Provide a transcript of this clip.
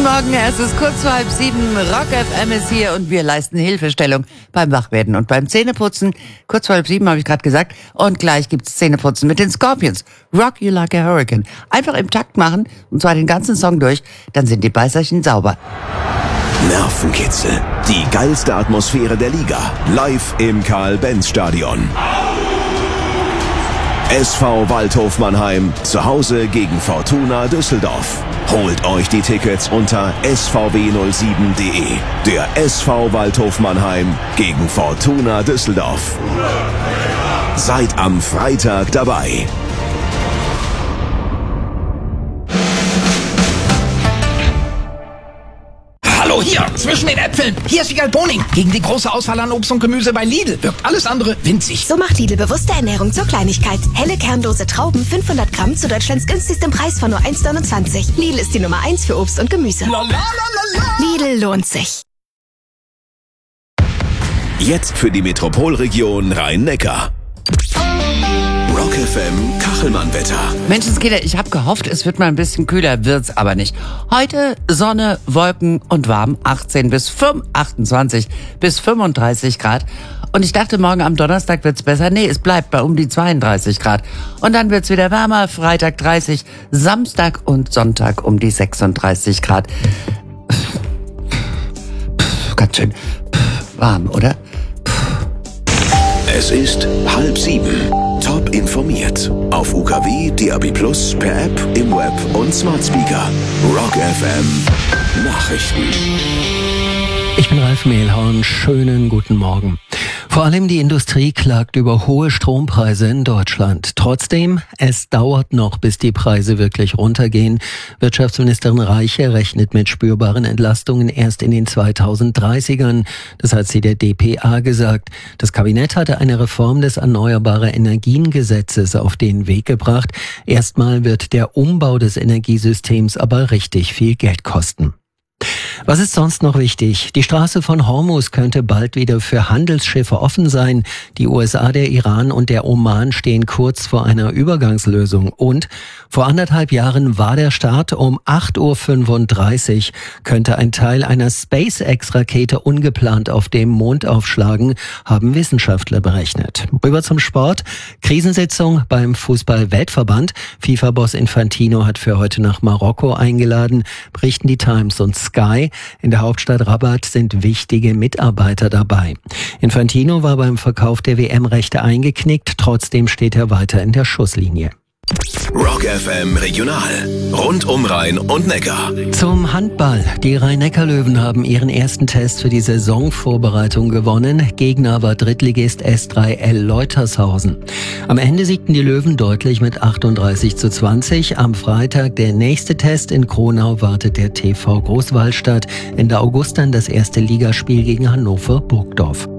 Guten Morgen, es ist kurz vor 6:30. Rock FM ist hier und wir leisten Hilfestellung beim Wachwerden und beim Zähneputzen. Kurz vor 6:30 habe ich gerade gesagt. Und gleich gibt's Zähneputzen mit den Scorpions. Rock You Like a Hurricane. Einfach im Takt machen und zwar den ganzen Song durch. Dann sind die Beißerchen sauber. Nervenkitzel. Die geilste Atmosphäre der Liga. Live im Karl-Benz-Stadion. SV Waldhof Mannheim zu Hause gegen Fortuna Düsseldorf. Holt euch die Tickets unter svw07.de. Der SV Waldhof Mannheim gegen Fortuna Düsseldorf. Seid am Freitag dabei. Hallo, hier, zwischen den Äpfeln. Hier ist Wiegald Boning. Gegen die große Auswahl an Obst und Gemüse bei Lidl wirkt alles andere winzig. So macht Lidl bewusste Ernährung zur Kleinigkeit. Helle kernlose Trauben, 500 Gramm zu Deutschlands günstigstem Preis von nur 1,29. Lidl ist die Nummer 1 für Obst und Gemüse. Lidl lohnt sich. Jetzt für die Metropolregion Rhein-Neckar. Rock FM Kachelmann-Wetter. Menschenskinder, ich habe gehofft, es wird mal ein bisschen kühler, wird's aber nicht. Heute Sonne, Wolken und warm, 28 bis 35 Grad. Und ich dachte, morgen am Donnerstag wird's besser. Nee, es bleibt bei um die 32 Grad. Und dann wird's wieder wärmer, Freitag 30, Samstag und Sonntag um die 36 Grad. Ganz schön warm, oder? Es ist 6:30. Top informiert. Auf UKW, DAB+, per App, im Web und Smart Speaker. Rock FM Nachrichten. Ich bin Ralf Mehlhorn. Schönen guten Morgen. Vor allem die Industrie klagt über hohe Strompreise in Deutschland. Trotzdem, es dauert noch, bis die Preise wirklich runtergehen. Wirtschaftsministerin Reiche rechnet mit spürbaren Entlastungen erst in den 2030ern. Das hat sie der dpa gesagt. Das Kabinett hatte eine Reform des Erneuerbare Energien-Gesetzes auf den Weg gebracht. Erstmal wird der Umbau des Energiesystems aber richtig viel Geld kosten. Was ist sonst noch wichtig? Die Straße von Hormuz könnte bald wieder für Handelsschiffe offen sein. Die USA, der Iran und der Oman stehen kurz vor einer Übergangslösung. Und vor 1,5 Jahren war der Start um 8:35 Uhr. Könnte ein Teil einer SpaceX-Rakete ungeplant auf dem Mond aufschlagen, haben Wissenschaftler berechnet. Rüber zum Sport. Krisensitzung beim Fußball-Weltverband. FIFA-Boss Infantino hat für heute nach Marokko eingeladen, berichten die Times und Sky. In der Hauptstadt Rabat sind wichtige Mitarbeiter dabei. Infantino war beim Verkauf der WM-Rechte eingeknickt, trotzdem steht er weiter in der Schusslinie. Rock FM Regional. Rund um Rhein und Neckar. Zum Handball. Die Rhein-Neckar-Löwen haben ihren ersten Test für die Saisonvorbereitung gewonnen. Gegner war Drittligist S3L Leutershausen. Am Ende siegten die Löwen deutlich mit 38:20. Am Freitag der nächste Test in Kronau wartet der TV Großwallstadt. Ende August dann das erste Ligaspiel gegen Hannover Burgdorf.